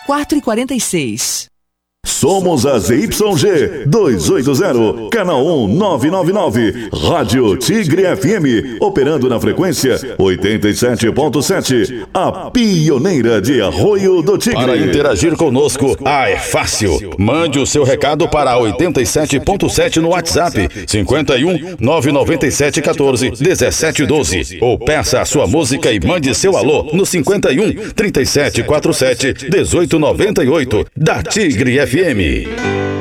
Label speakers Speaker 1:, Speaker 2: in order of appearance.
Speaker 1: 4h46.
Speaker 2: Somos a ZYG 280, canal 1999, Rádio Tigre FM, operando na frequência 87.7, a pioneira de Arroio do Tigre.
Speaker 3: Para interagir conosco, é fácil. Mande o seu recado para 87.7 no WhatsApp, 51 997 14 17 12. Ou peça a sua música e mande seu alô no 51 37 47 18 98, da Tigre FM.